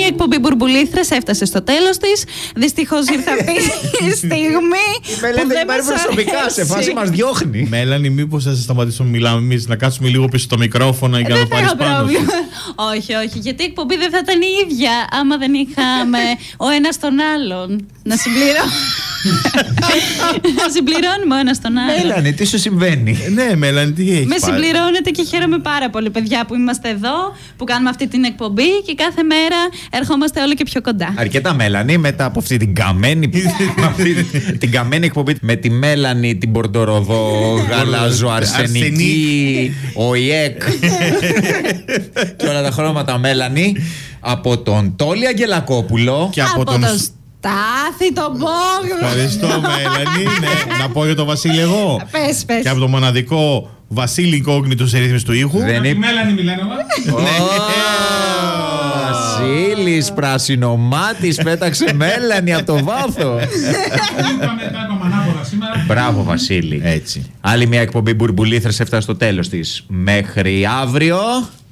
η εκπομπή Μπουρμπουλήθρες έφτασε στο τέλος της. Δυστυχώς ήρθε αυτή η στιγμή. Η Μέλανη δεν πάρει προσωπικά, σε φάση μας διώχνει. Μέλανη, μήπως θα σταματήσουμε να μιλάμε εμείς, να κάτσουμε λίγο πίσω στο μικρόφωνο για να το πάρεις πάνω σου? Όχι, όχι, γιατί η εκπομπή δεν θα ήταν η ίδια άμα δεν είχαμε ο ένας τον άλλον. Να συμπληρώνουμε ο ένας τον άλλον. Μέλανη, τι σου συμβαίνει? Ναι, Μέλανη, τι έχεις Με πάρει? συμπληρώνετε και χαίρομαι πάρα πολύ, παιδιά, που είμαστε εδώ, που κάνουμε αυτή την εκπομπή και κάθε μέρα ερχόμαστε όλο και πιο κοντά. Αρκετά, Μέλανη, μετά από αυτή την καμένη την καμένη εκπομπή με τη Μέλανη, την Πορτοροδό, Γαλάζο, Αρσενική, ο ΙΕΚ και όλα τα χρώματα, Μέλανη, από τον Τόλι Αγγελακόπουλο Και από τον Στάθη τον Μπόγδο. Ευχαριστώ, Μέλανη. Ναι, να πω για τον Βασίλη εγώ. Πες. Και από το μοναδικό Βασίλη Κόγνητο σε ρύθμιση του ήχου. Δεν Η Μέλανη μιλάνε εγώ. Βασίλης πρασινομάτης πέταξε Μέλανη από το βάθο. Είπαμε ανάποδα σήμερα. Μπράβο, Βασίλη. Έτσι. Άλλη μια εκπομπή Μπουρμπουλήθρες έφτασε στο τέλος της. Μέχρι αύριο.